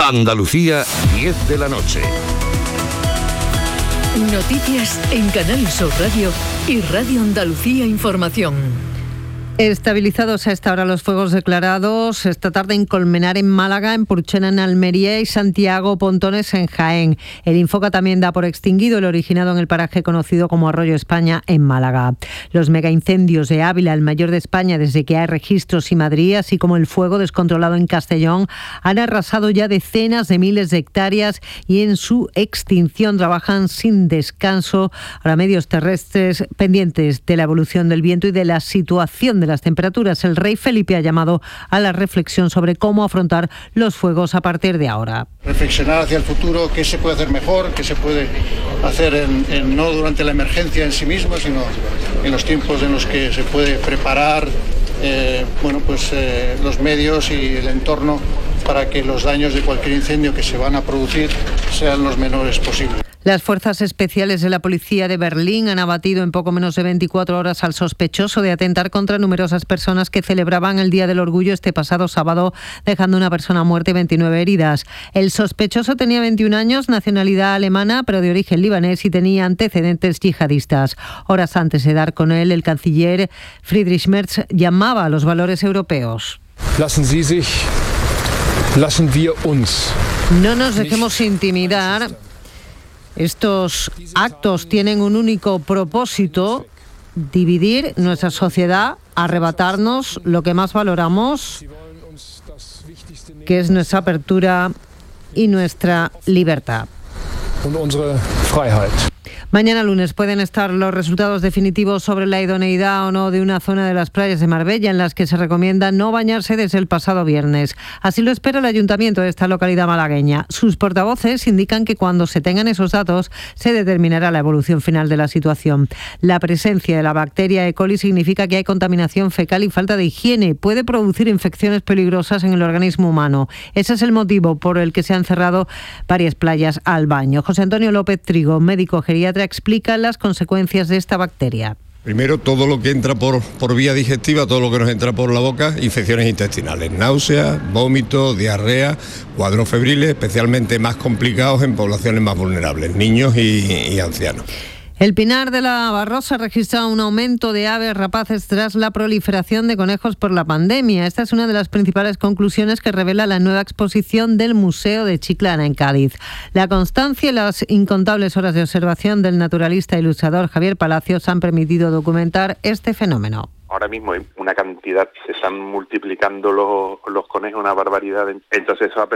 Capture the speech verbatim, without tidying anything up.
Andalucía, diez de la noche. Noticias en Canal Sur Radio y Radio Andalucía Información. Estabilizados a esta hora los fuegos declarados esta tarde en Colmenar, en Málaga, en Purchena, en Almería y Santiago Pontones, en Jaén. El Infoca también da por extinguido el originado en el paraje conocido como Arroyo España, en Málaga. Los megaincendios de Ávila, el mayor de España desde que hay registros, y Madrid, así como el fuego descontrolado en Castellón, han arrasado ya decenas de miles de hectáreas y en su extinción trabajan sin descanso ahora medios terrestres pendientes de la evolución del viento y de la situación de de las temperaturas. El rey Felipe ha llamado a la reflexión sobre cómo afrontar los fuegos a partir de ahora. Reflexionar hacia el futuro, qué se puede hacer mejor, qué se puede hacer en, en, no durante la emergencia en sí misma, sino en los tiempos en los que se puede preparar eh, bueno, pues, eh, los medios y el entorno para que los daños de cualquier incendio que se van a producir sean los menores posibles. Las fuerzas especiales de la policía de Berlín han abatido en poco menos de veinticuatro horas al sospechoso de atentar contra numerosas personas que celebraban el Día del Orgullo este pasado sábado, dejando una persona muerta y veintinueve heridas. El sospechoso tenía veintiún años, nacionalidad alemana, pero de origen libanés, y tenía antecedentes yihadistas. Horas antes de dar con él, el canciller Friedrich Merz llamaba a los valores europeos. Lassen Sie sich, lassen wir uns. No nos dejemos intimidar. Estos actos tienen un único propósito: dividir nuestra sociedad, arrebatarnos lo que más valoramos, que es nuestra apertura y nuestra libertad. Und unsere Freiheit. Mañana lunes pueden estar los resultados definitivos sobre la idoneidad o no de una zona de las playas de Marbella, en las que se recomienda no bañarse desde el pasado viernes. Así lo espera el ayuntamiento de esta localidad malagueña. Sus portavoces indican que cuando se tengan esos datos se determinará la evolución final de la situación. La presencia de la bacteria E. coli significa que hay contaminación fecal y falta de higiene. Puede producir infecciones peligrosas en el organismo humano. Ese es el motivo por el que se han cerrado varias playas al baño. José Antonio López Trigo, médico geriatra, explica las consecuencias de esta bacteria. Primero, todo lo que entra por, por vía digestiva, todo lo que nos entra por la boca, infecciones intestinales, náuseas, vómitos, diarrea, cuadros febriles, especialmente más complicados en poblaciones más vulnerables, niños y, y ancianos. El Pinar de la Barrosa registra un aumento de aves rapaces tras la proliferación de conejos por la pandemia. Esta es una de las principales conclusiones que revela la nueva exposición del Museo de Chiclana, en Cádiz. La constancia y las incontables horas de observación del naturalista e ilustrador Javier Palacios han permitido documentar este fenómeno. Ahora mismo hay una cantidad, se están multiplicando los, los conejos, una barbaridad. Entonces eso ha